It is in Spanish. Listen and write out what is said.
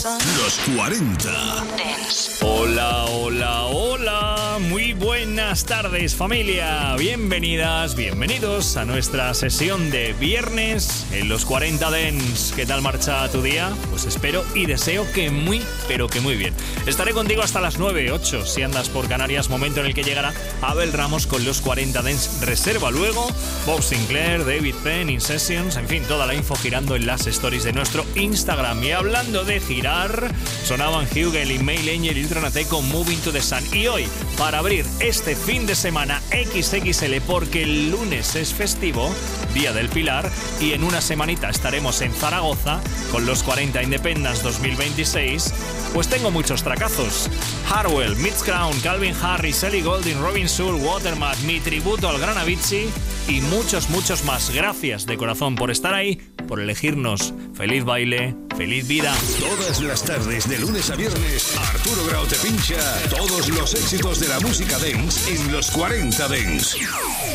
Los 40 Dance. Hola, hola, hola. Muy buenas tardes, familia. Bienvenidas, bienvenidos a nuestra sesión de viernes en los 40 Dance. ¿Qué tal marcha tu día? Pues espero y deseo que muy, pero que muy bien. Estaré contigo hasta las 9, 8 si andas por Canarias, momento en el que llegará Abel Ramos con los 40 Dance. Reserva luego Bob Sinclair, David Penn, In Sessions, en fin, toda la info girando en las stories de nuestro Instagram. Y hablando de girar, sonaban Hugel y Mail Angel y Ultranate con Moving to the Sun. Y hoy, para abrir este fin de semana XXL, porque el lunes es festivo, Día del Pilar, y en una semanita estaremos en Zaragoza con los 40 Independence 2026, pues tengo muchos tracazos. Harwell, Mitch Crown, Calvin Harris, Ellie Goulding, Robin Soul, Watermat, mi tributo al gran Avicii y muchos, muchos más. Gracias de corazón por estar ahí, por elegirnos. Feliz baile, feliz vida. Todas las tardes, de lunes a viernes, Arturo Grau te pincha todos los éxitos de la música dance en los 40 Dance.